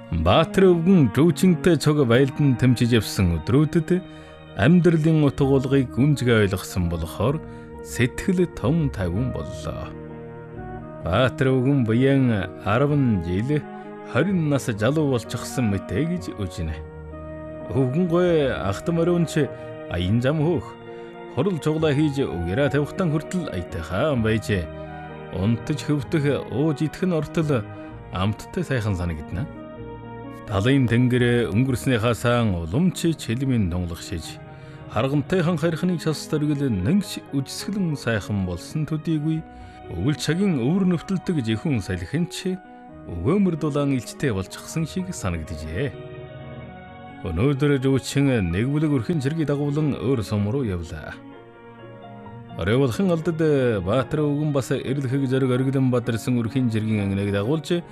Баатар өвгөн рүүчинтэй цог байлдан тэмчиж явсан өдрүүдэд амьдралын утга уулгыг гүнзгий ойлгосон болохоор сэтгэл том тавин боллоо. Баатар өвгөн буян 10 жил 20 нас залуу болчихсон мэтэ гэж үжинэ. Өвгөн гой ахт мөрөнч аян зам хөөх хорол цуглаа хийж угаараа тавихтан хүртэл аятайхан байж унтж хөвдөх ууж идэх нь ортол амттай сайхан санагдана. Талын тэнгэр өнгөрснийхаа сан уламж чилмийн тунгалах шиж харгантайхан харихныг шалстаргал нэгш үжсгэлэн сайхан болсон төдийгүй өвөл цагийн өвөр нөвтөлдөг жихүүн салхинч өгөөмөр дулаан илчтэй болчихсон шиг санагдажээ. Өнөөдөр рүүчин нэг бүлэг өрхөн цэргийг дагуулan өөр сум руу явлаа. Оройволхон алдад Баатар өвгөн бас эрлэхэг зориг оргилон бадарсан өрхийн цэргийн ангиныг дагуулж